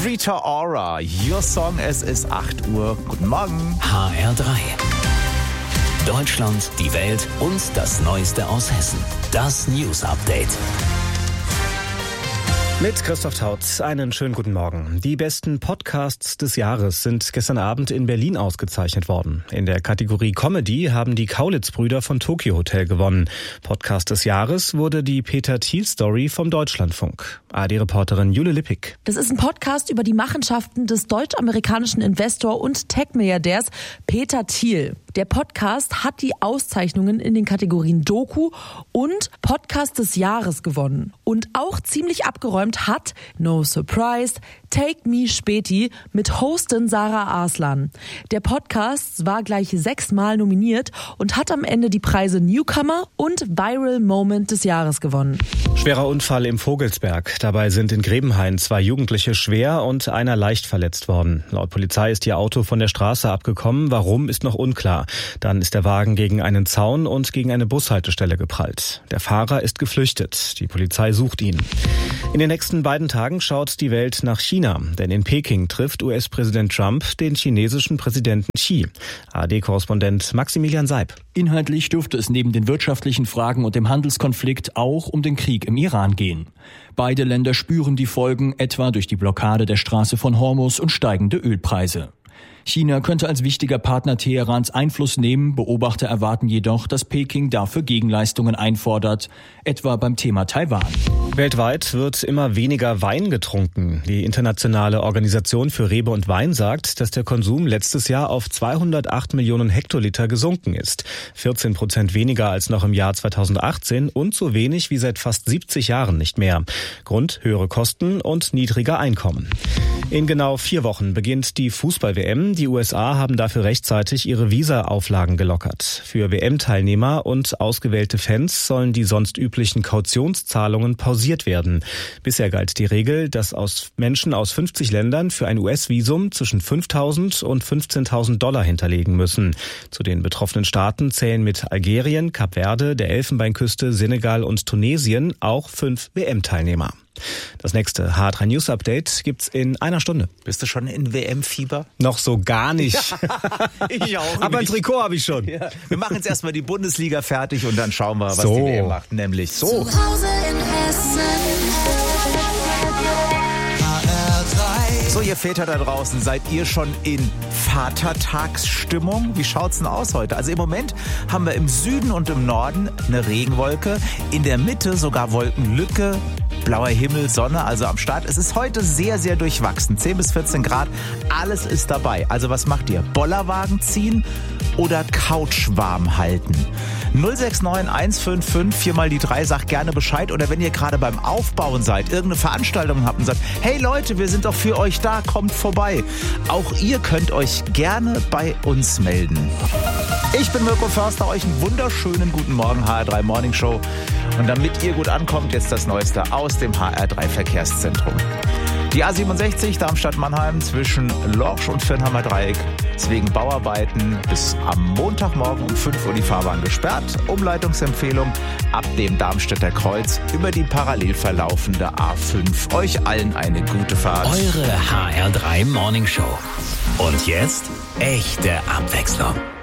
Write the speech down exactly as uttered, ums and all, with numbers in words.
Rita Ora, Your Song, es ist acht Uhr. Guten Morgen. H R drei. Deutschland, die Welt und das Neueste aus Hessen. Das News Update. Mit Christoph Taut, einen schönen guten Morgen. Die besten Podcasts des Jahres sind gestern Abend in Berlin ausgezeichnet worden. In der Kategorie Comedy haben die Kaulitz-Brüder von Tokyo Hotel gewonnen. Podcast des Jahres wurde die Peter-Thiel-Story vom Deutschlandfunk. A R D-Reporterin Jule Lippig. Das ist ein Podcast über die Machenschaften des deutsch-amerikanischen Investor und Tech-Milliardärs Peter Thiel. Der Podcast hat die Auszeichnungen in den Kategorien Doku und Podcast des Jahres gewonnen. Und auch ziemlich abgeräumt hat, no surprise, Take Me Späti mit Hostin Sarah Arslan. Der Podcast war gleich sechsmal nominiert und hat am Ende die Preise Newcomer und Viral Moment des Jahres gewonnen. Schwerer Unfall im Vogelsberg. Dabei sind in Grebenhain zwei Jugendliche schwer und einer leicht verletzt worden. Laut Polizei ist ihr Auto von der Straße abgekommen. Warum, ist noch unklar. Dann ist der Wagen gegen einen Zaun und gegen eine Bushaltestelle geprallt. Der Fahrer ist geflüchtet. Die Polizei sucht ihn. In den nächsten beiden Tagen schaut die Welt nach China. Denn in Peking trifft U S-Präsident Trump den chinesischen Präsidenten Xi. A R D-Korrespondent Maximilian Seib. Inhaltlich dürfte es neben den wirtschaftlichen Fragen und dem Handelskonflikt auch um den Krieg im Iran gehen. Beide Länder spüren die Folgen, etwa durch die Blockade der Straße von Hormuz und steigende Ölpreise. China könnte als wichtiger Partner Teherans Einfluss nehmen. Beobachter erwarten jedoch, dass Peking dafür Gegenleistungen einfordert, etwa beim Thema Taiwan. Weltweit wird immer weniger Wein getrunken. Die Internationale Organisation für Rebe und Wein sagt, dass der Konsum letztes Jahr auf zweihundertacht Millionen Hektoliter gesunken ist. vierzehn Prozent weniger als noch im Jahr zweitausendachtzehn und so wenig wie seit fast siebzig Jahren nicht mehr. Grund: höhere Kosten und niedriger Einkommen. In genau vier Wochen beginnt die Fußball-W M. Die U S A haben dafür rechtzeitig ihre Visa-Auflagen gelockert. Für W M-Teilnehmer und ausgewählte Fans sollen die sonst üblichen Kautionszahlungen pausiert werden. Bisher galt die Regel, dass aus Menschen aus fünfzig Ländern für ein U S-Visum zwischen fünftausend und fünfzehntausend Dollar hinterlegen müssen. Zu den betroffenen Staaten zählen mit Algerien, Kap Verde, der Elfenbeinküste, Senegal und Tunesien auch fünf W M-Teilnehmer. Das nächste H R drei News Update gibt's in einer Stunde. Bist du schon in W M-Fieber? Noch so gar nicht. Ich auch nicht. Aber ein Trikot habe ich schon. Ja. Wir machen jetzt erstmal die Bundesliga fertig und dann schauen wir, was so. die W M macht. Nämlich so. Zu Hause in Hessen. H R drei. So, ihr Väter da draußen, seid ihr schon in Vatertagsstimmung? Wie schaut's denn aus heute? Also im Moment haben wir im Süden und im Norden eine Regenwolke, in der Mitte sogar Wolkenlücke, blauer Himmel, Sonne, also am Start. Es ist heute sehr, sehr durchwachsen. zehn bis vierzehn Grad, alles ist dabei. Also was macht ihr? Bollerwagen ziehen oder Couch warm halten? null sechs neun eins fünf fünf vier mal die drei, sagt gerne Bescheid. Oder wenn ihr gerade beim Aufbauen seid, irgendeine Veranstaltung habt und sagt, hey Leute, wir sind doch für euch da, kommt vorbei. Auch ihr könnt euch gerne bei uns melden. Ich bin Mirko Förster, euch einen wunderschönen guten Morgen, H R drei Morning Show. Und damit ihr gut ankommt, jetzt das Neueste aus dem H R drei Verkehrszentrum. Die A siebenundsechzig Darmstadt-Mannheim zwischen Lorsch und Firnheimer Dreieck ist wegen Bauarbeiten bis am Montagmorgen um fünf Uhr die Fahrbahn gesperrt. Umleitungsempfehlung ab dem Darmstädter Kreuz über die parallel verlaufende A fünf. Euch allen eine gute Fahrt. Eure H R drei Morning Show. Und jetzt echte Abwechslung.